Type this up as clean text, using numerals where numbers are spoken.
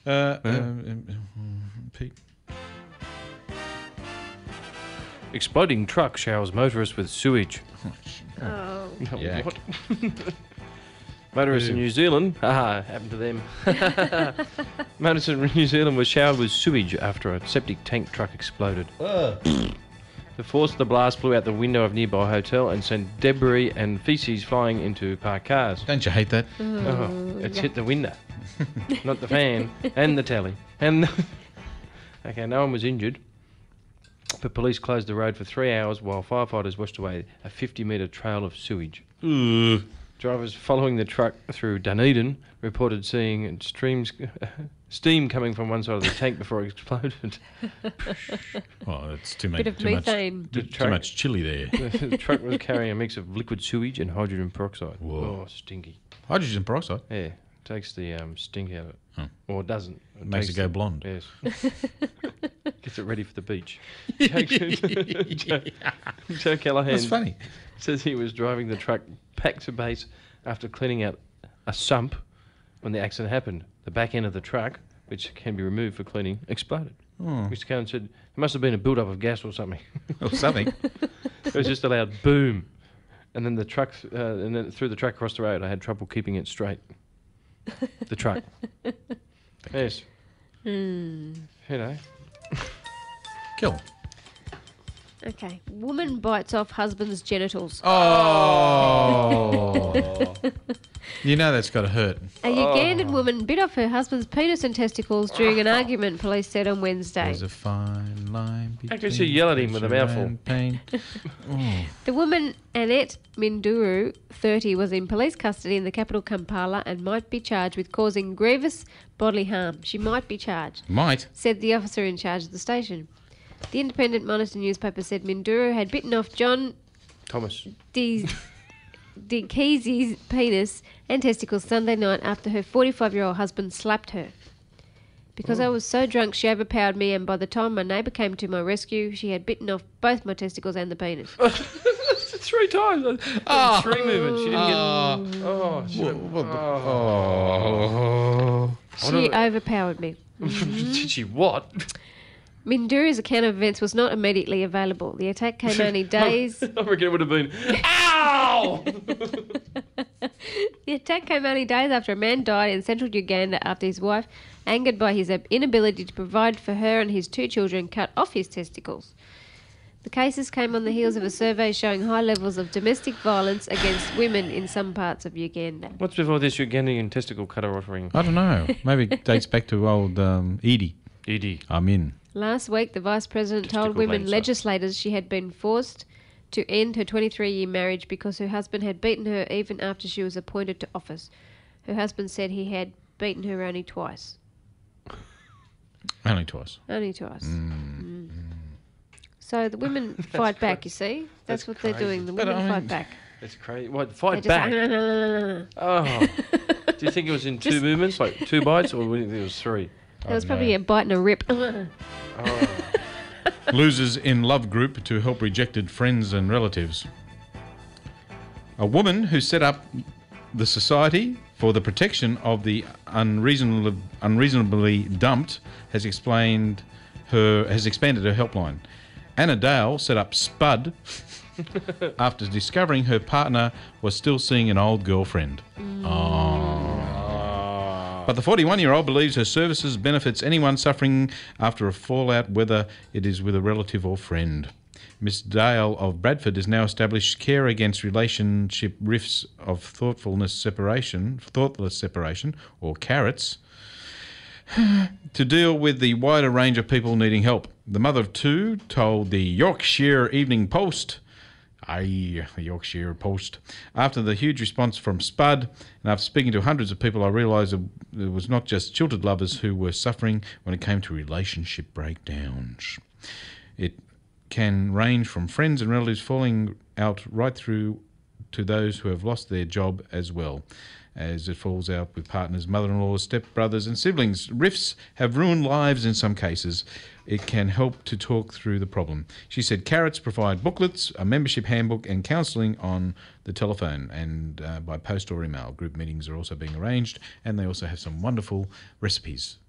Pete. Exploding truck showers motorists with sewage. Oh. Yeah. What? Motorists in New Zealand, happened to them. Motorists in New Zealand were showered with sewage after a septic tank truck exploded. The force of the blast blew out the window of a nearby hotel and sent debris and feces flying into parked cars. Don't you hate that? It's hit the window, not the fan, and the telly. And okay, no one was injured, but police closed the road for 3 hours while firefighters washed away a 50-metre trail of sewage. Drivers following the truck through Dunedin reported seeing steam coming from one side of the tank before it exploded. Well, it's too much. Bit of methane. Too much chili there. The truck was carrying a mix of liquid sewage and hydrogen peroxide. Whoa. Oh, stinky. Hydrogen peroxide Yeah, takes the stink out of it. Oh. Or it doesn't. makes it takes go blonde. Yes. Gets it ready for the beach. Joe Callahan That's funny. says he was driving the truck back to base after cleaning out a sump when the accident happened. The back end of the truck, which can be removed for cleaning, exploded. Mr. Cohen said it must have been a build-up of gas or something. Or something. It was just a loud boom, and then the truck, and then threw the truck across the road. I had trouble keeping it straight. The truck. Yes. You know. Kill. Okay. Woman bites off husband's genitals. Oh. You know that's got to hurt. A Ugandan woman bit off her husband's penis and testicles during an argument, police said on Wednesday. There's a fine line between... Actually, she yelled at him with a pleasure mouthful. and pain. The woman, Annette Minduru, 30, was in police custody in the capital Kampala and might be charged with causing grievous bodily harm. She might be charged, Might. said the officer in charge of the station. The Independent Monitor newspaper said Minduru had bitten off John Thomas. Dikezi's penis and testicles Sunday night after her 45-year-old husband slapped her. Because I was so drunk, she overpowered me, and by the time my neighbour came to my rescue, she had bitten off both my testicles and the penis. 3 times. 3 movements. She didn't get... She overpowered me. Did she what? Minduru's account of events was not immediately available. The attack came only days... I reckon it would have been... Ow! The attack came only days after a man died in central Uganda after his wife, angered by his inability to provide for her and his 2 children, cut off his testicles. The cases came on the heels of a survey showing high levels of domestic violence against women in some parts of Uganda. What's before this Ugandan testicle cutter offering? I don't know. Maybe it dates back to old Edie. Edie. I'm in. Last week, the Vice President told Testicle women lancer. legislators she had been forced to end her 23-year marriage because her husband had beaten her even after she was appointed to office. Her husband said he had beaten her only twice. Only twice. Only twice. So the women fight back, you see? That's what they're doing. The women fight back. That's crazy. What? Fight They're back? just Oh. Do you think it was in 2 movements, like 2 bites, or do you think it was 3? That was probably a bite and a rip. Losers in love group to help rejected friends and relatives. A woman who set up the Society for the Protection of the Unreasonably Dumped has expanded her helpline. Anna Dale set up Spud after discovering her partner was still seeing an old girlfriend. But the 41-year-old believes her services benefits anyone suffering after a fallout, whether it is with a relative or friend. Miss Dale of Bradford has now established Care Against Relationship Rifts of Thoughtless Separation, or CARETS, to deal with the wider range of people needing help. The mother of 2 told the Yorkshire Evening Post, the Yorkshire Post, after the huge response from Spud, and after speaking to hundreds of people, I realised it was not just jilted lovers who were suffering when it came to relationship breakdowns. It can range from friends and relatives falling out right through to those who have lost their job as well, as it falls out with partners, mother-in-laws, step-brothers and siblings. Rifts have ruined lives in some cases. It can help to talk through the problem. She said Carrots provide booklets, a membership handbook and counselling on the telephone and by post or email. Group meetings are also being arranged, and they also have some wonderful recipes